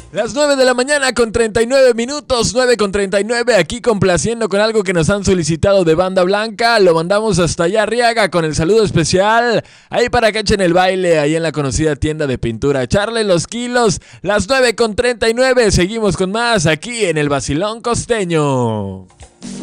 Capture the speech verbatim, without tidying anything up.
Las nueve de la mañana con treinta y nueve minutos, nueve con treinta y nueve, aquí complaciendo con algo que nos han solicitado de Banda Blanca. Lo mandamos hasta allá Arriaga con el saludo especial, ahí para que echen el baile, ahí en la conocida tienda de pintura. Echarle los kilos, las nueve con treinta y nueve, seguimos con más aquí en el Vacilón Costeño.